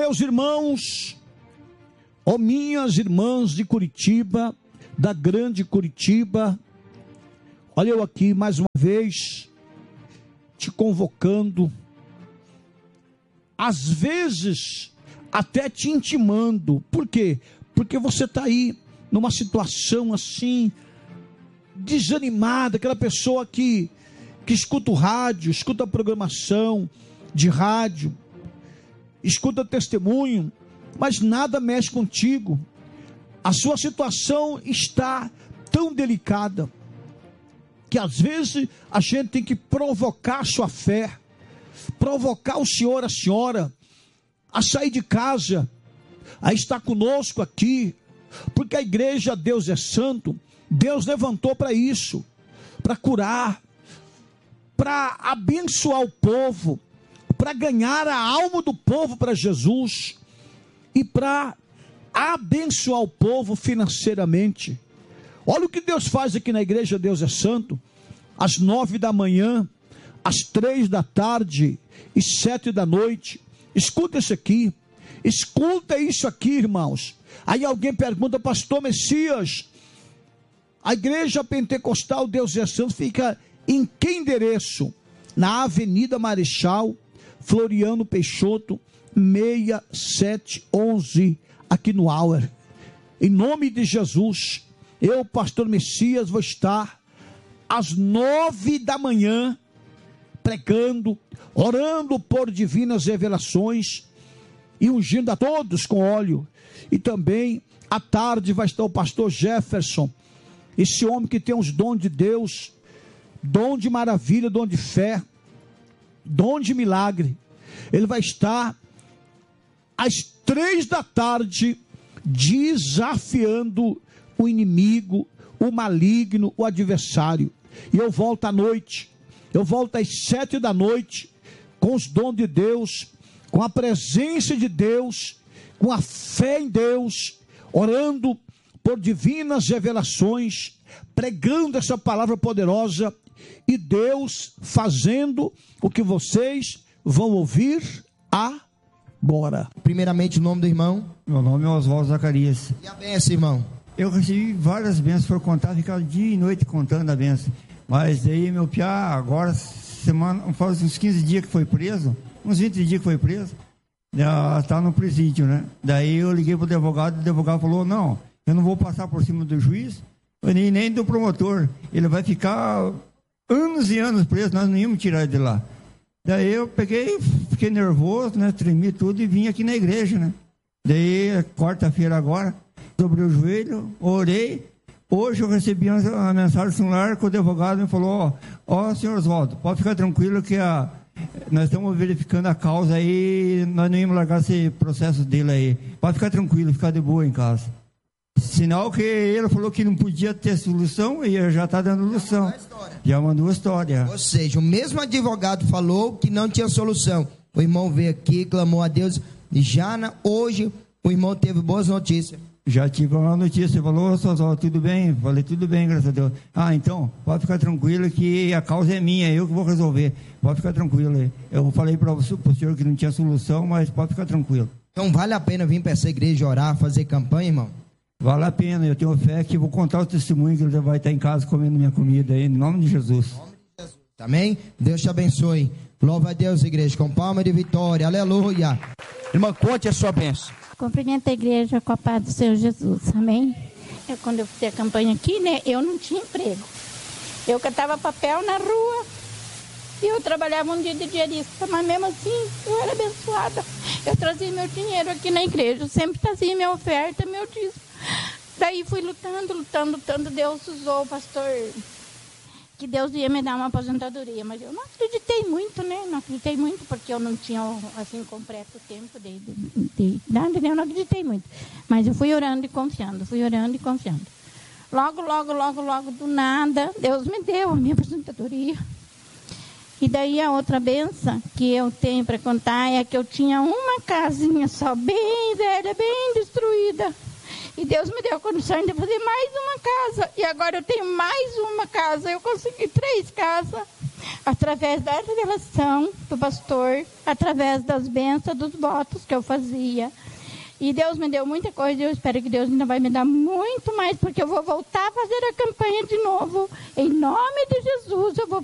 meus irmãos, ó minhas irmãs de Curitiba, da grande Curitiba, olha eu aqui mais uma vez, te convocando, às vezes até te intimando. Por quê? Porque você está aí numa situação assim, desanimada, aquela pessoa que escuta o rádio, escuta a programação de rádio, escuta testemunho, mas nada mexe contigo. A sua situação está tão delicada, que às vezes a gente tem que provocar a sua fé, provocar o senhor, a senhora, a sair de casa, a estar conosco aqui, porque a igreja Deus é Santo, Deus levantou para isso, para curar, para abençoar o povo, para ganhar a alma do povo para Jesus e para abençoar o povo financeiramente. Olha o que Deus faz aqui na igreja Deus é Santo, às 9 da manhã, às 3 da tarde e 7 da noite. Escuta isso aqui, escuta isso aqui, irmãos. Aí alguém pergunta: pastor Messias, a igreja pentecostal Deus é Santo fica em que endereço? Na Avenida Marechal Floriano Peixoto 6711, aqui no Auer. Em nome de Jesus, eu, pastor Messias, vou estar às 9 da manhã pregando, orando por divinas revelações e ungindo a todos com óleo. E também à tarde vai estar o pastor Jefferson, esse homem que tem os dons de Deus, dom de maravilha, dom de fé, dom de milagre. Ele vai estar às 3 da tarde desafiando o inimigo, o maligno, o adversário. E eu volto à noite, eu volto às 7 da noite, com os dons de Deus, com a presença de Deus, com a fé em Deus, orando por divinas revelações, pregando essa palavra poderosa, e Deus fazendo o que vocês vão ouvir agora. Primeiramente, o nome do irmão. Meu nome é Oswaldo Zacarias. E a benção, irmão? Eu recebi várias bênçãos, por contar, ficava dia e noite contando a bênção. Mas aí meu piá, agora, faz uns 15 dias que foi preso, uns 20 dias que foi preso, está no presídio, né? Daí eu liguei para o advogado falou: não, eu não vou passar por cima do juiz, nem do promotor, ele vai ficar anos e anos preso, nós não íamos tirar ele de lá. Daí eu fiquei nervoso, né? Tremi tudo e vim aqui na igreja, né? Daí, quarta-feira agora, dobrei o joelho, orei. Hoje eu recebi uma mensagem no celular que o advogado me falou: ó, senhor Oswaldo, pode ficar tranquilo que nós estamos verificando a causa aí, nós não íamos largar esse processo dele aí. Pode ficar tranquilo, ficar de boa em casa. Sinal que ele falou que não podia ter solução e já está dando solução. Já mandou a história. Ou seja, o mesmo advogado falou que não tinha solução. O irmão veio aqui, clamou a Deus, e já hoje o irmão teve boas notícias. Já tive uma notícia, falou: Oswaldo, tudo bem? Falei: tudo bem, graças a Deus. Então, pode ficar tranquilo que a causa é minha, eu que vou resolver. Pode ficar tranquilo. Eu falei para o senhor que não tinha solução, mas pode ficar tranquilo. Então vale a pena vir para essa igreja orar, fazer campanha, irmão? Vale a pena, eu tenho fé que vou contar o testemunho que ele vai estar em casa comendo minha comida aí, em nome de Jesus. Em nome de Jesus. Amém? Deus te abençoe. Louva a Deus, igreja, com palma de vitória. Aleluia. Irmã, conte a sua bênção. Cumprimento a igreja com a paz do Senhor Jesus. Amém? Quando eu fiz a campanha aqui, né, eu não tinha emprego. Eu catava papel na rua e eu trabalhava um dia de diarista, mas mesmo assim eu era abençoada. Eu trazia meu dinheiro aqui na igreja, eu sempre trazia minha oferta, meu dízimo. Daí fui lutando. Deus usou o pastor, que Deus ia me dar uma aposentadoria, mas eu não acreditei muito, né? Não acreditei muito, porque eu não tinha, assim, completo tempo de nada, eu não acreditei muito. Mas eu fui orando e confiando. Logo, do nada, Deus me deu a minha aposentadoria. E daí a outra benção que eu tenho para contar é que eu tinha uma casinha só, bem velha, bem destruída. E Deus me deu a condição de fazer mais uma casa. E agora eu tenho mais uma casa. Eu consegui 3 casas. através da revelação do pastor, através das bênçãos, dos votos que eu fazia. E Deus me deu muita coisa e eu espero que Deus ainda vai me dar muito mais, porque eu vou voltar a fazer a campanha de novo. Em nome de Jesus, eu vou